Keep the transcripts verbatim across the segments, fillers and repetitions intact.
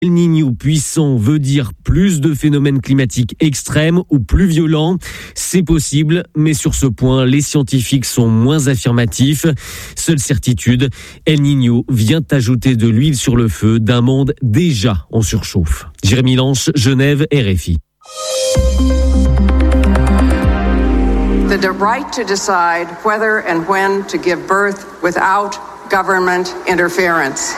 El Niño puissant veut dire plus de phénomènes climatiques extrêmes ou plus violents. C'est possible, mais sur ce point, les scientifiques sont moins affirmatifs. Seule certitude, El Niño vient ajouter de l'huile sur le feu d'un monde déjà en surchauffe. Jérémy Lanche, Genève, R F I. The right to decide whether and when to give birth without government interference.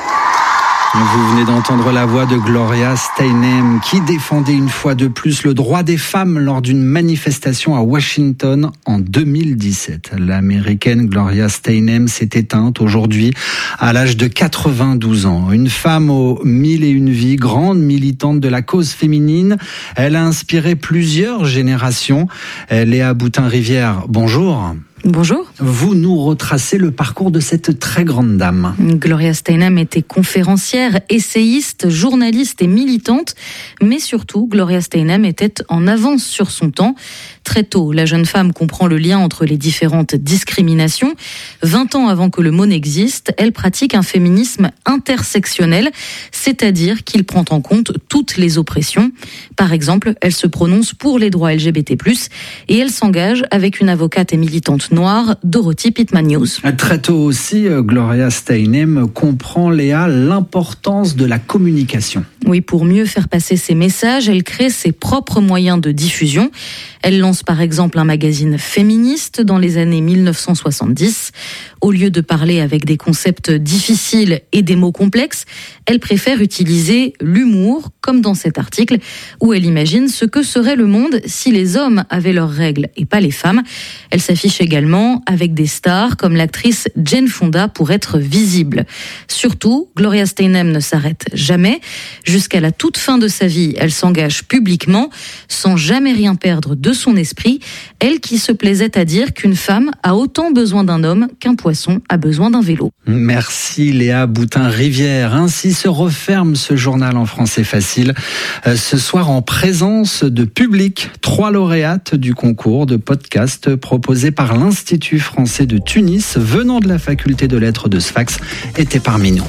Vous venez d'entendre la voix de Gloria Steinem qui défendait une fois de plus le droit des femmes lors d'une manifestation à Washington en deux mille dix-sept. L'américaine Gloria Steinem s'est éteinte aujourd'hui à l'âge de quatre-vingt-douze ans. Une femme aux mille et une vies, grande militante de la cause féminine. Elle a inspiré plusieurs générations. Léa Boutin-Rivière, bonjour. Bonjour. Vous nous retracez le parcours de cette très grande dame. Gloria Steinem était conférencière, essayiste, journaliste et militante, mais surtout, Gloria Steinem était en avance sur son temps. Très tôt, la jeune femme comprend le lien entre les différentes discriminations. vingt ans avant que le mot n'existe, elle pratique un féminisme intersectionnel, c'est-à-dire qu'il prend en compte toutes les oppressions. Par exemple, elle se prononce pour les droits L G B T plus, et elle s'engage avec une avocate et militante noire, Dorothy Pitman-Hughes. Très tôt aussi, Gloria Steinem comprend, Léa, l'importance de la communication. Oui, pour mieux faire passer ses messages, elle crée ses propres moyens de diffusion. Elle lance par exemple un magazine féministe dans les années mille neuf cent soixante-dix. Au lieu de parler avec des concepts difficiles et des mots complexes, elle préfère utiliser l'humour, comme dans cet article, où elle imagine ce que serait le monde si les hommes avaient leurs règles et pas les femmes. Elle s'affiche également avec des stars comme l'actrice Jane Fonda pour être visible. Surtout, Gloria Steinem ne s'arrête jamais. Jusqu'à la toute fin de sa vie, elle s'engage publiquement, sans jamais rien perdre de son esprit. Elle qui se plaisait à dire qu'une femme a autant besoin d'un homme qu'un poisson a besoin d'un vélo. Merci Léa Boutin-Rivière. Ainsi se referme ce journal en français facile. Ce soir en présence de public, trois lauréates du concours de podcast proposé par l'Institut français de Tunis, venant de la faculté de lettres de Sfax, étaient parmi nous.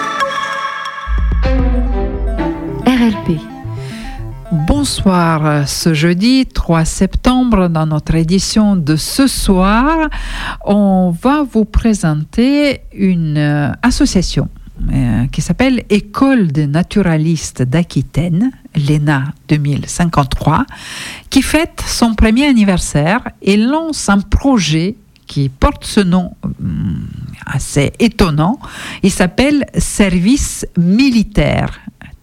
R L P. Bonsoir, ce jeudi trois septembre, dans notre édition de ce soir, on va vous présenter une association euh, qui s'appelle École des naturalistes d'Aquitaine, l'E N A deux mille cinquante-trois, qui fête son premier anniversaire et lance un projet qui porte ce nom hum, assez étonnant. Il s'appelle Service militaire,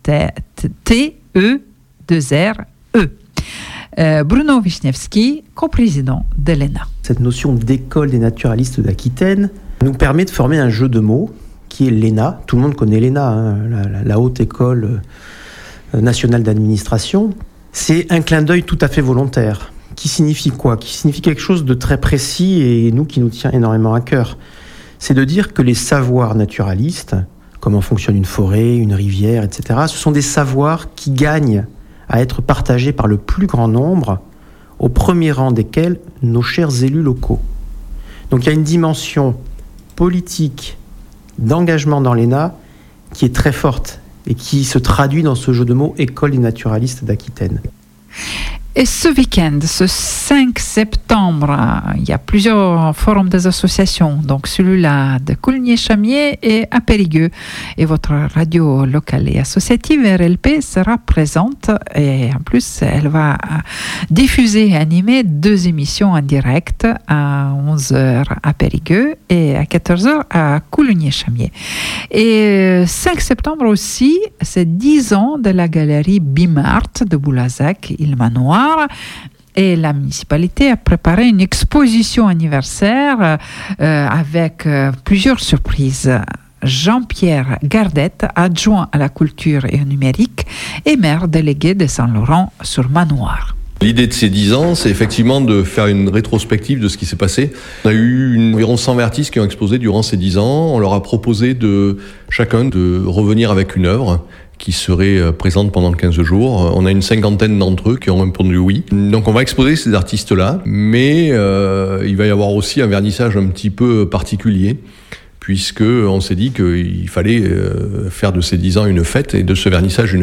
T E deux R E. Euh, Bruno Wiśniewski, coprésident de l'E N A. Cette notion d'école des naturalistes d'Aquitaine nous permet de former un jeu de mots qui est l'E N A. Tout le monde connaît l'E N A, hein, la, la, la Haute École nationale d'administration. C'est un clin d'œil tout à fait volontaire. Qui signifie quoi ? Qui signifie quelque chose de très précis et nous qui nous tient énormément à cœur. C'est de dire que les savoirs naturalistes, comment fonctionne une forêt, une rivière, et cetera, ce sont des savoirs qui gagnent à être partagés par le plus grand nombre, au premier rang desquels nos chers élus locaux. Donc il y a une dimension politique d'engagement dans l'E N A qui est très forte et qui se traduit dans ce jeu de mots École des naturalistes d'Aquitaine. Et ce week-end, ce cinq septembre, il y a plusieurs forums des associations. Donc celui-là de Coulnier-Chamier et à Périgueux. Et votre radio locale et associative R L P sera présente. Et en plus, elle va diffuser et animer deux émissions en direct à onze heures à Périgueux et à quatorze heures à Coulnier-Chamier. Et cinq septembre aussi, c'est dix ans de la galerie Bimart de Boulazac, île Manoir. Et la municipalité a préparé une exposition anniversaire euh, avec euh, plusieurs surprises. Jean-Pierre Gardette, adjoint à la culture et au numérique et maire délégué de Saint-Laurent-sur-Manoir. L'idée de ces dix ans, c'est effectivement de faire une rétrospective de ce qui s'est passé. On a eu une, environ cent artistes qui ont exposé durant ces dix ans. On leur a proposé de chacun de revenir avec une œuvre qui serait présente pendant quinze jours. On a une cinquantaine d'entre eux qui ont répondu oui. Donc on va exposer ces artistes-là, mais euh, il va y avoir aussi un vernissage un petit peu particulier, puisque on s'est dit qu'il fallait faire de ces dix ans une fête et de ce vernissage une